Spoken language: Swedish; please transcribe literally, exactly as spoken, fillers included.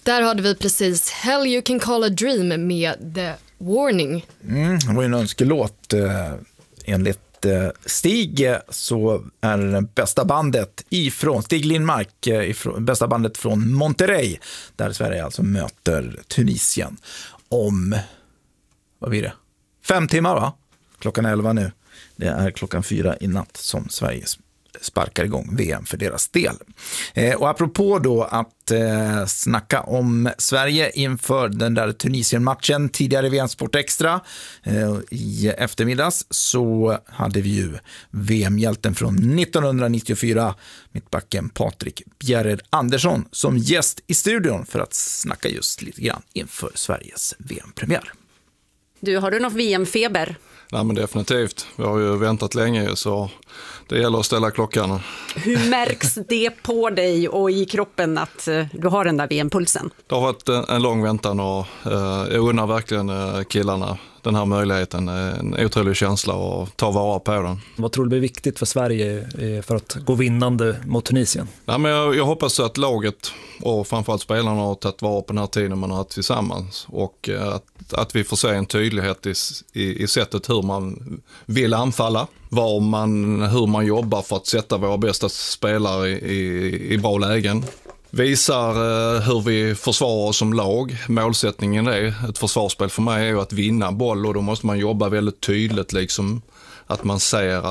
Där hade vi precis Hell You Can Call a Dream med The Warning. Mm, det var en önskelåt. Eh, enligt eh, Stig så är det bästa bandet ifrån Stig Lindmark, eh, ifrån, bästa bandet från Monterrey, där Sverige alltså möter Tunisien om, vad blir det? Fem timmar, va? Klockan elva nu. Det är klockan fyra i natt som Sverige sparkar igång V M för deras del. Eh, och apropå då att eh, snacka om Sverige inför den där Tunisien-matchen tidigare i V M Sport Extra eh, i eftermiddags, så hade vi ju V M-hjälten från nittonhundranittiofyra, mittbacken Patrik Bjerred Andersson, som gäst i studion för att snacka just lite grann inför Sveriges V M-premiär. Du, har du något V M-feber? Nej, men definitivt. Vi har ju väntat länge, så det gäller att ställa klockan. Hur märks det på dig och i kroppen att du har den där V M-pulsen? Det har varit en, en lång väntan och eh, jag undrar verkligen eh, killarna den här möjligheten. En otrolig känsla att ta vara på den. Vad tror du blir viktigt för Sverige för att gå vinnande mot Tunisien? Nej, men jag, jag hoppas att laget och framförallt spelarna har tagit vara på den här tiden man har haft tillsammans. Och att, att vi får se en tydlighet i, i, i sättet hur man vill anfalla. Var man, hur man jobbar för att sätta våra bästa spelare i, i, i bra lägen. Visar eh, hur vi försvarar oss som lag. Målsättningen är, ett försvarsspel för mig är ju att vinna boll, och då måste man jobba väldigt tydligt, liksom att man ser